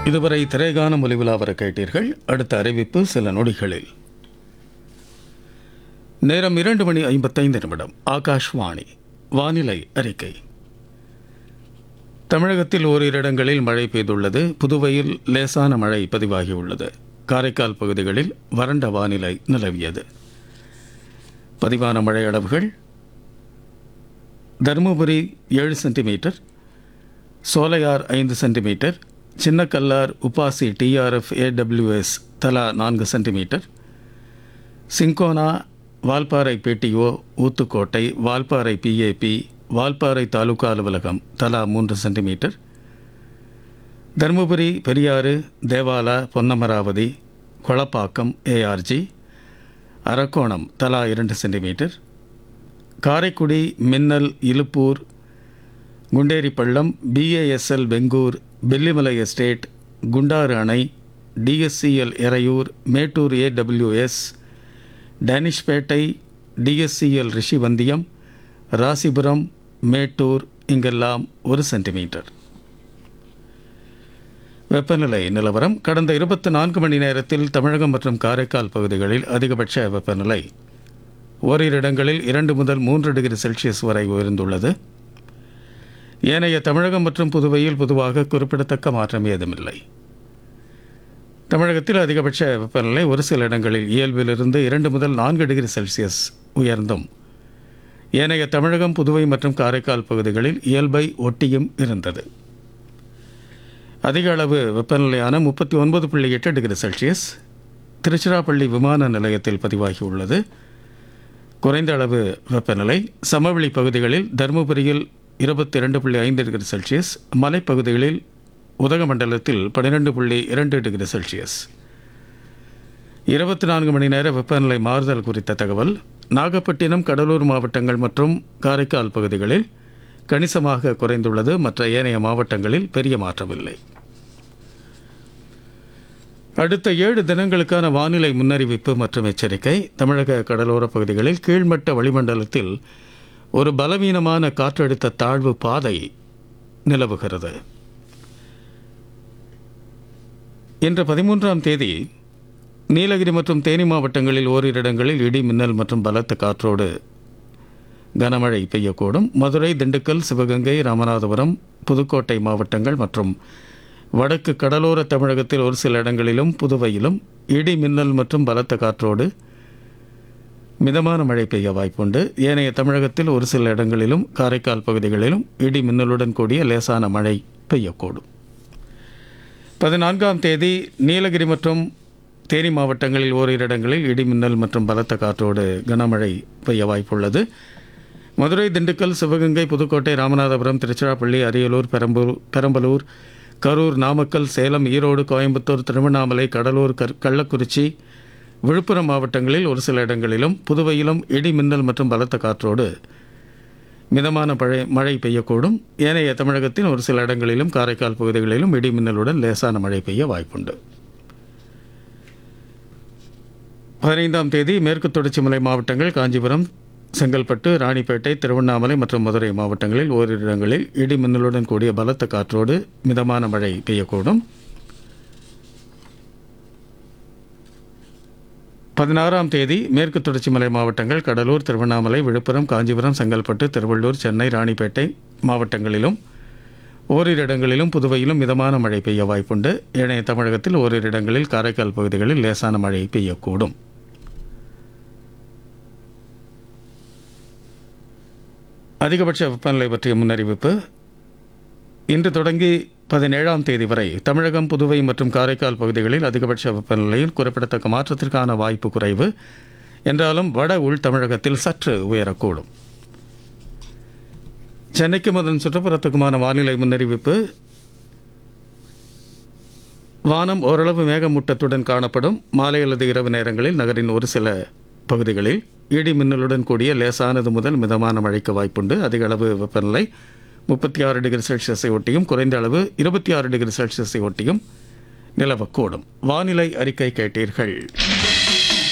இதுவரை திரைகான ஒலிவிழா வர கேட்டீர்கள். அடுத்த அறிவிப்பு சில நொடிகளில். நேரம் 2:55. ஆகாஷ்வாணி. வானிலை அறிக்கை. தமிழகத்தில் ஓரிரு இடங்களில் மழை பெய்துள்ளது. புதுவையில் லேசான மழை பதிவாகியுள்ளது. காரைக்கால் பகுதிகளில் வறண்ட வானிலை நிலவியது. பதிவான மழை அளவுகள்: Dharmapuri 7 centimetre, Sholayar 5 centimetre, Chinnakallar, Upasi, TRF, AWS தலா 4 centimetre, cinchona, Valparai BDO, Uthukottai, Valparai PAP, Valparai taluka அலுவலகம் தலா 3 சென்டிமீட்டர், தருமபுரி பெரியாறு, தேவாலா, பொன்னமராவதி, கொளப்பாக்கம், ஏஆர்ஜி, அரக்கோணம் தலா 2 சென்டிமீட்டர், காரைக்குடி, மின்னல், இலுப்பூர், குண்டேரிப்பள்ளம், பிஏஎஸ்எல் பெங்கூர், வெள்ளிமலை எஸ்டேட், குண்டாறு அணை, TSCL Eraiyur, Mettur AWS, Danishpettai, TSCL Rishivandiyam, Rasipuram, Mettur இங்கெல்லாம் 1 சென்டிமீட்டர். வெப்பநிலை நிலவரம்: கடந்த 24 மணி நேரத்தில் தமிழகம் மற்றும் காரைக்கால் பகுதிகளில் அதிகபட்ச வெப்பநிலை ஓரிரு இடங்களில் 2 முதல் 3 டிகிரி செல்சியஸ் வரை உயர்ந்துள்ளது. ஏனைய தமிழகம் மற்றும் புதுவையில் பொதுவாக குறிப்பிடத்தக்க மாற்றம் ஏதுமில்லை. தமிழகத்தில் அதிகபட்ச வெப்பநிலை ஒரு சில இடங்களில் இயல்பிலிருந்து 2 முதல் 4 டிகிரி செல்சியஸ் உயர்ந்தும், ஏனைய தமிழகம், புதுவை மற்றும் காரைக்கால் பகுதிகளில் இயல்பை ஒட்டியும் இருந்தது. அதிக அளவு வெப்பநிலையான 39.8 டிகிரி செல்சியஸ் திருச்சிராப்பள்ளி விமான நிலையத்தில் பதிவாகியுள்ளது. குறைந்த அளவு வெப்பநிலை சமவெளி பகுதிகளில் தருமபுரியில் 22.5 டிகிரி செல்சியஸ், மலைப்பகுதிகளில் உதகமண்டலத்தில் 12.2 டிகிரி செல்சியஸ். 24 மணி நேர வெப்பநிலை மாறுதல் குறித்த தகவல்: நாகப்பட்டினம், கடலூர் மாவட்டங்கள் மற்றும் காரைக்கால் பகுதிகளில் கணிசமாக குறைந்துள்ளது. மற்ற ஏனைய மாவட்டங்களில் பெரிய மாற்றமில்லை. அடுத்த 7 தினங்களுக்கான வானிலை முன்னறிவிப்பு மற்றும் எச்சரிக்கை. தமிழக கடலோர பகுதிகளில் கீழ்மட்ட வளிமண்டலத்தில் ஒரு பலவீனமான காற்றழுத்த தாழ்வு பாதை நிலவுகிறது. இன்று 13ஆம் தேதி நீலகிரி மற்றும் தேனி மாவட்டங்களில் ஓரிரு இடங்களில் இடி, மின்னல் மற்றும் பலத்த காற்றோடு கனமழை பெய்யக்கூடும். மதுரை, திண்டுக்கல், சிவகங்கை, ராமநாதபுரம், புதுக்கோட்டை மாவட்டங்கள் மற்றும் வடக்கு கடலோர தமிழகத்தில் ஒரு சில இடங்களிலும் புதுவையிலும் இடி, மின்னல் மற்றும் பலத்த காற்றோடு மிதமான மழை பெய்ய வாய்ப்புண்டு. ஏனைய தமிழகத்தில் ஒரு சில இடங்களிலும் காரைக்கால் பகுதிகளிலும் இடி, மின்னலுடன் கூடிய லேசான மழை பெய்யக்கூடும். 14ஆம் தேதி நீலகிரி மற்றும் தேனி மாவட்டங்களில் ஓரிரு இடங்களில் இடி, மின்னல் மற்றும் பலத்த காற்றோடு கனமழை பெய்ய வாய்ப்புள்ளது. மதுரை, திண்டுக்கல், சிவகங்கை, புதுக்கோட்டை, ராமநாதபுரம், திருச்சிராப்பள்ளி, அரியலூர், பெரம்பலூர், கரூர், நாமக்கல், சேலம், ஈரோடு, கோயம்புத்தூர், திருவண்ணாமலை, கடலூர், கள்ளக்குறிச்சி, விழுப்புரம் மாவட்டங்களில் ஒரு சில இடங்களிலும் புதுவையிலும் இடி, மின்னல் மற்றும் பலத்த காற்றோடு மிதமான மழை பெய்யக்கூடும். ஏனைய தமிழகத்தின் ஒரு சில இடங்களிலும் காரைக்கால் பகுதிகளிலும் இடி, மின்னலுடன் லேசான மழை பெய்ய வாய்ப்புண்டு. 15ஆம் தேதி மேற்கு தொடர்ச்சி மலை மாவட்டங்கள், காஞ்சிபுரம், செங்கல்பட்டு, ராணிப்பேட்டை, திருவண்ணாமலை மற்றும் மதுரை மாவட்டங்களில் ஓரிரு இடங்களில் இடி, மின்னலுடன் கூடிய பலத்த காற்றோடு மிதமான மழை பெய்யக்கூடும். 16ஆம் தேதி மேற்கு தொடர்ச்சி மலை மாவட்டங்கள், கடலூர், திருவண்ணாமலை, விழுப்புரம், காஞ்சிபுரம், செங்கல்பட்டு, திருவள்ளூர், சென்னை, ராணிப்பேட்டை மாவட்டங்களிலும் ஓரிரு இடங்களிலும் புதுவையிலும் மிதமான மழை பெய்ய வாய்ப்புண்டு. ஏனைய தமிழகத்தில் ஓரிரு இடங்களில் காரைக்கால் பகுதிகளில் லேசான மழை பெய்யக்கூடும். அதிகபட்ச வெப்பநிலை பற்றிய முன்னறிவிப்பு: இன்று தொடங்கி 17ஆம் தேதி வரை தமிழகம், புதுவை மற்றும் காரைக்கால் பகுதிகளில் அதிகபட்ச வெப்பநிலையில் குறிப்பிடத்தக்க மாற்றத்திற்கான வாய்ப்பு குறைவு என்றாலும் வட உள் தமிழகத்தில் சற்று உயரக்கூடும். சென்னைக்கும் அதன் சுற்றுப்புறத்துக்குமான வானிலை முன்னறிவிப்பு: வானம் ஓரளவு மேகமூட்டத்துடன் காணப்படும். மாலை அல்லது இரவு நேரங்களில் நகரின் ஒரு சில பகுதிகளில் இடி, மின்னலுடன் கூடிய லேசானது முதல் மிதமான மழைக்கு வாய்ப்புண்டு. அதிக அளவு வெப்பநிலை 36 டிகிரி செல்சியஸை ஒட்டியும் குறைந்த அளவு 26 டிகிரி செல்சியஸை ஒட்டியும் நிலவக்கூடும். வானிலை அறிக்கை கேட்டீர்கள்.